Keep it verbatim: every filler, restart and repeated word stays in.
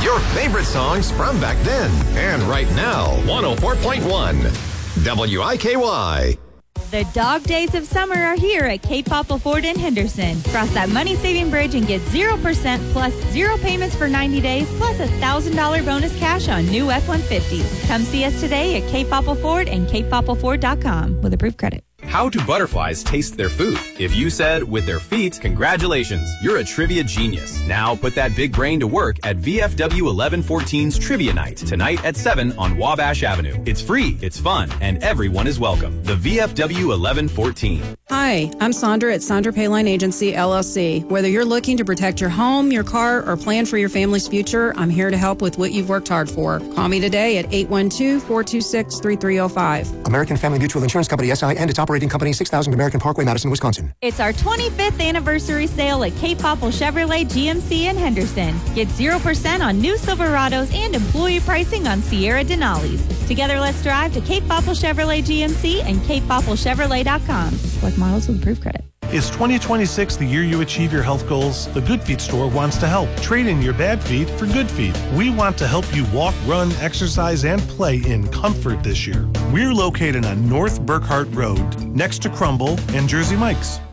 Your favorite songs from back then and right now. one oh four point one W I K Y. The dog days of summer are here at Cape Popple Ford in Henderson. Cross that money-saving bridge and get zero percent plus zero payments for ninety days plus a one thousand dollars bonus cash on new F one fifties. Come see us today at Cape Popple Ford and cape popple ford dot com with approved credit. How do butterflies taste their food? If you said with their feet, congratulations, you're a trivia genius. Now put that big brain to work at V F W eleven fourteen's Trivia Night, tonight at seven on Wabash Avenue. It's free, it's fun, and everyone is welcome. The V F W eleven fourteen. Hi, I'm Sandra at Sandra Payline Agency, L L C. Whether you're looking to protect your home, your car, or plan for your family's future, I'm here to help with what you've worked hard for. Call me today at eight one two, four two six, three three zero five. American Family Mutual Insurance Company, S I and its operating company, six thousand American Parkway, Madison, Wisconsin. It's our twenty-fifth anniversary sale at Cape Popple Chevrolet G M C in Henderson. Get zero percent on new Silverados and employee pricing on Sierra Denali's. Together, let's drive to Cape Popple Chevrolet G M C and cape popple chevrolet dot com. Select models with approved credit. Is twenty twenty-six the year you achieve your health goals? The Good Feet store wants to help. Trade in your bad feet for good feet. We want to help you walk, run, exercise, and play in comfort this year. We're located on North Burkhart Road, next to Crumble and Jersey Mike's.